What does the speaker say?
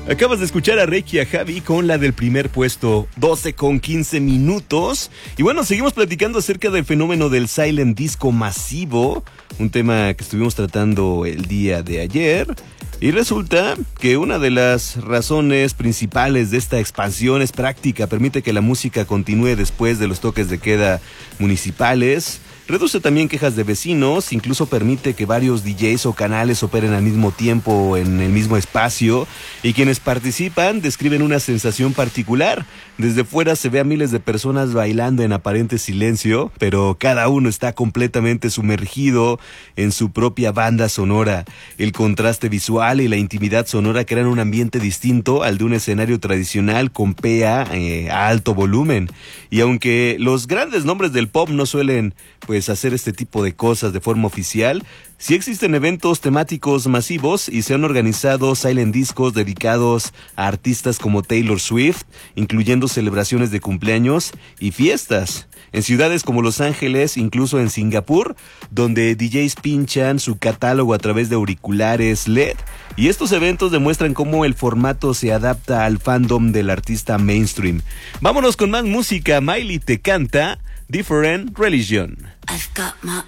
Acabas de escuchar a Reiki y a Javi con la del primer puesto, 12:15. Y bueno, seguimos platicando acerca del fenómeno del silent disco masivo, un tema que estuvimos tratando el día de ayer. Y resulta que una de las razones principales de esta expansión es práctica, permite que la música continúe después de los toques de queda municipales. Reduce también quejas de vecinos, incluso permite que varios DJs o canales operen al mismo tiempo en el mismo espacio, y quienes participan describen una sensación particular. Desde fuera se ve a miles de personas bailando en aparente silencio, pero cada uno está completamente sumergido en su propia banda sonora. El contraste visual y la intimidad sonora crean un ambiente distinto al de un escenario tradicional con PA a alto volumen. Y aunque los grandes nombres del pop no suelen hacer este tipo de cosas de forma oficial, sí existen eventos temáticos masivos y se han organizado silent discos dedicados a artistas como Taylor Swift, incluyendo celebraciones de cumpleaños y fiestas. En ciudades como Los Ángeles, incluso en Singapur, donde DJs pinchan su catálogo a través de auriculares LED. Y estos eventos demuestran cómo el formato se adapta al fandom del artista mainstream. Vámonos con más música. Miley te canta Different Religion. I've got my